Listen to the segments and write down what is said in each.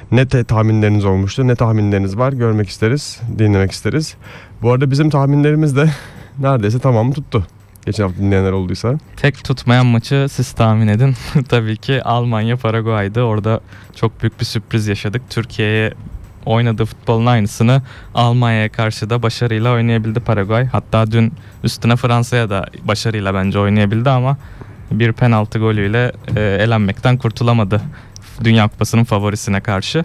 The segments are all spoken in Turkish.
Ne tahminleriniz olmuştu, ne tahminleriniz var görmek isteriz, dinlemek isteriz. Bu arada bizim tahminlerimiz de neredeyse tamamı tuttu. Geçen hafta dinleyenler olduysa. Tek tutmayan maçı siz tahmin edin. Tabii ki Almanya Paraguay'dı. Orada çok büyük bir sürpriz yaşadık. Türkiye'ye oynadığı futbolun aynısını Almanya'ya karşı da başarıyla oynayabildi Paraguay. Hatta dün üstüne Fransa'ya da başarıyla bence oynayabildi ama bir penaltı golüyle elenmekten kurtulamadı Dünya Kupası'nın favorisine karşı.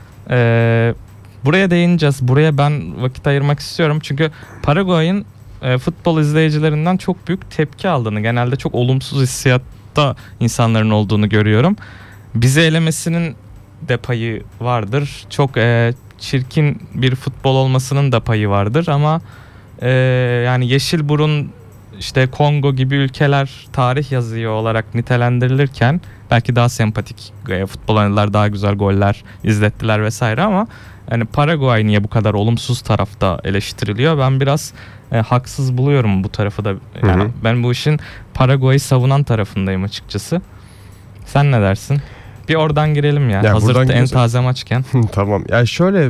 Buraya değineceğiz. Buraya ben vakit ayırmak istiyorum. Çünkü Paraguay'ın futbol izleyicilerinden çok büyük tepki aldığını, genelde çok olumsuz hissiyatta insanların olduğunu görüyorum. Bizi elemesinin de payı vardır. Çok çirkin bir futbol olmasının da payı vardır ama yani Yeşilburun, işte Kongo gibi ülkeler tarih yazıyor olarak nitelendirilirken belki daha sempatik futbol oynadılar, daha güzel goller izlettiler vesaire ama yani Paraguay niye bu kadar olumsuz tarafta eleştiriliyor? Ben biraz haksız buluyorum bu tarafı da. Yani ben bu işin Paraguay'ı savunan tarafındayım açıkçası. Sen ne dersin? Bir oradan girelim ya. Hazır en taze maçken. Tamam. Yani şöyle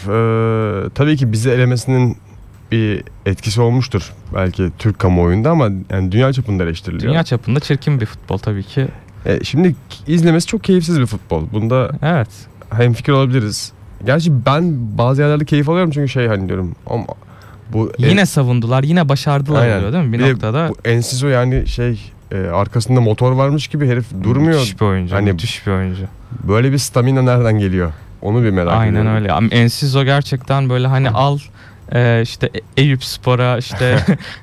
tabii ki bizi elemesinin bir etkisi olmuştur belki Türk kamuoyunda ama yani dünya çapında eleştiriliyor. Dünya çapında çirkin bir futbol tabii ki. Şimdi izlemesi çok keyifsiz bir futbol. Bunda evet, hemfikir olabiliriz. Gerçi ben bazı yerlerde keyif alıyorum çünkü hani diyorum ama bu yine savundular, yine başardılar oluyor değil mi? Bir noktada. Bu Enciso yani arkasında motor varmış gibi herif durmuyor. Müthiş bir oyuncu. Hani müthiş bir oyuncu. Böyle bir stamina nereden geliyor? Onu bir merak ediyorum. Aynen öyle. Enciso gerçekten böyle hani al işte Eyüpspor'a işte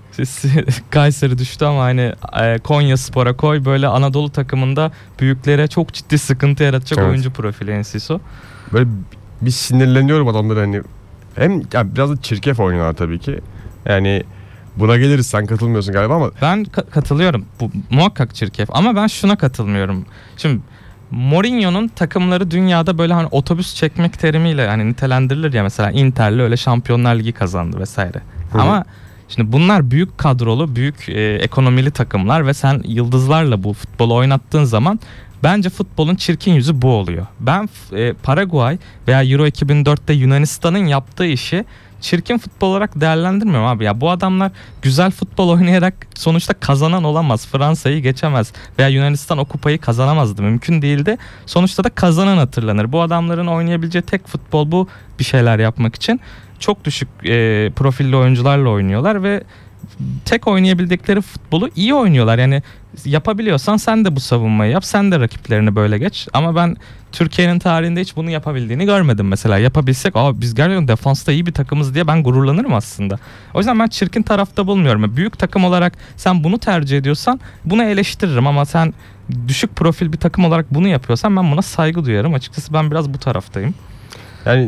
Kayseri düştü ama hani Konyaspor'a koy, böyle Anadolu takımında büyüklere çok ciddi sıkıntı yaratacak oyuncu profili Enciso. Böyle bir sinirleniyorum adamları hani. Hem yani biraz da çirkef oynuyorlar tabii ki. Yani buna geliriz, sen katılmıyorsun galiba ama. Ben katılıyorum. Bu muhakkak çirkef ama ben şuna katılmıyorum. Şimdi Mourinho'nun takımları dünyada böyle hani otobüs çekmek terimiyle hani nitelendirilir ya, mesela Inter'le öyle Şampiyonlar Ligi kazandı vesaire. Ama şimdi bunlar büyük kadrolu, büyük ekonomili takımlar ve sen yıldızlarla bu futbolu oynattığın zaman bence futbolun çirkin yüzü bu oluyor. Ben Paraguay veya Euro 2004'te Yunanistan'ın yaptığı işi çirkin futbol olarak değerlendirmiyorum abi. Ya bu adamlar güzel futbol oynayarak sonuçta kazanan olamaz. Fransa'yı geçemez veya Yunanistan o kupayı kazanamazdı. Mümkün değildi. Sonuçta da kazanan hatırlanır. Bu adamların oynayabileceği tek futbol bu, bir şeyler yapmak için. Çok düşük profilli oyuncularla oynuyorlar ve tek oynayabildikleri futbolu iyi oynuyorlar. Yani yapabiliyorsan sen de bu savunmayı yap, sen de rakiplerini böyle geç. Ama ben Türkiye'nin tarihinde hiç bunu yapabildiğini görmedim mesela. Yapabilsek biz gerçekten defansta iyi bir takımız diye ben gururlanırım aslında. O yüzden ben çirkin tarafta bulmuyorum. Büyük takım olarak sen bunu tercih ediyorsan bunu eleştiririm ama sen düşük profil bir takım olarak bunu yapıyorsan ben buna saygı duyarım. Açıkçası ben biraz bu taraftayım. Yani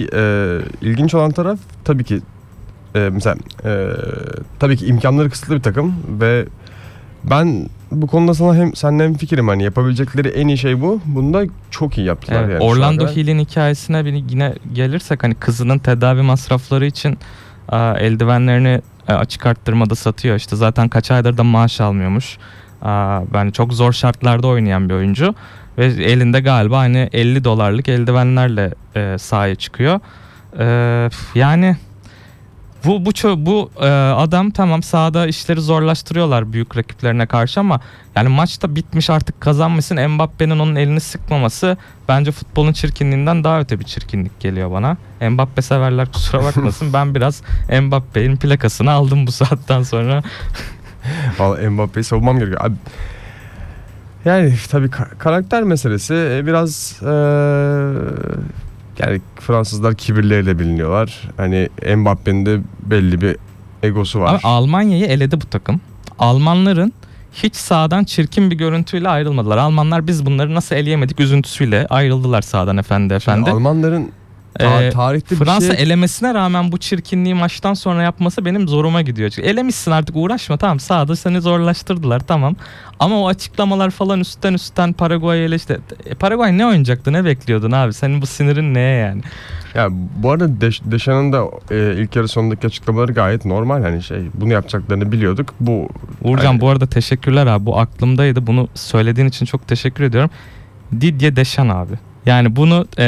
ilginç olan taraf tabii ki mesela tabii ki imkanları kısıtlı bir takım ve ben bu konuda seninle hemfikirim, hani yapabilecekleri en iyi şey bu. Bunu da çok iyi yaptılar. Evet, yani. Orlando Hill'in hikayesine yine gelirsek, hani kızının tedavi masrafları için eldivenlerini açık arttırmada satıyor. İşte zaten kaç aydır da maaş almıyormuş. Yani çok zor şartlarda oynayan bir oyuncu ve elinde galiba hani $50 eldivenlerle sahaya çıkıyor. Yani bu adam tamam, sahada işleri zorlaştırıyorlar büyük rakiplerine karşı ama yani maçta bitmiş, artık kazanmışsın, Mbappe'nin onun elini sıkmaması bence futbolun çirkinliğinden daha öte bir çirkinlik geliyor bana. Mbappe severler kusura bakmasın, ben biraz Mbappe'nin plakasını aldım bu saatten sonra. Vallahi Mbappe'yi savunmam gerekiyor. Abi, yani tabii karakter meselesi biraz yani Fransızlar kibirleriyle biliniyorlar. Hani Mbappe'nin de belli bir egosu var. Abi Almanya'yı eledi bu takım. Almanların hiç sahadan çirkin bir görüntüyle ayrılmadılar. Almanlar biz bunları nasıl eleyemedik üzüntüsüyle ayrıldılar sahadan efendi. Şimdi Almanların tarihte Fransa elemesine rağmen bu çirkinliği maçtan sonra yapması benim zoruma gidiyor. Çünkü elemişsin, artık uğraşma, tamam, sahada seni zorlaştırdılar, tamam. Ama o açıklamalar falan üstten Paraguay'ı eleşti. Paraguay ne oynayacaktı, ne bekliyordun abi? Senin bu sinirin neye yani? Ya bu arada Deschamps' da ilk yarı sonundaki açıklamaları gayet normal, hani bunu yapacaklarını biliyorduk. Uğurcan bu arada teşekkürler abi, bu aklımdaydı, bunu söylediğin için çok teşekkür ediyorum. Didier Deschamps abi. Yani bunu